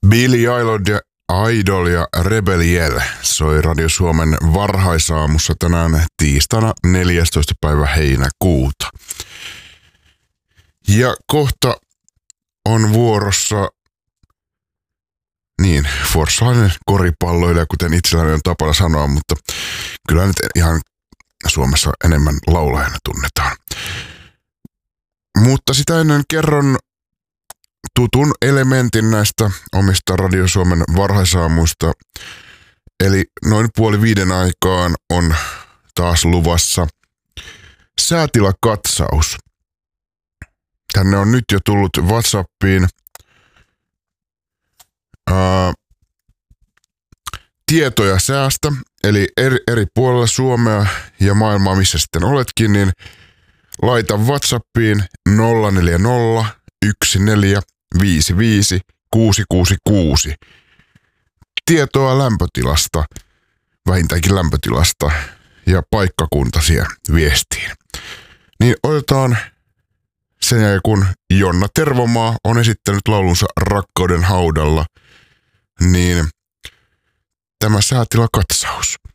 Billy Idol ja Rebel soi Radio Suomen varhaisaamussa tänään tiistaina 14. päivä heinäkuuta. Ja kohta on vuorossa forssalainen koripalloilija, kuten itselläni on tapana sanoa, mutta kyllä nyt ihan Suomessa enemmän laulajana tunnetaan. Mutta sitä ennen kerron tutun elementin näistä omista Radio Suomen varhaisaamuista. Eli noin 4:30 aikaan on taas luvassa säätilakatsaus. Tänne on nyt jo tullut WhatsAppiin tietoja säästä, eli eri puolella Suomea ja maailmaa, missä sitten oletkin, niin laita WhatsAppiin 040 1455 666 tietoa lämpötilasta, vähintäänkin lämpötilasta ja paikkakunta siihen viestiin. Niin otetaan sen jälkeen, kun Jonna Tervomaa on esittänyt laulunsa Rakkauden haudalla, niin tämä säätilakatsaus.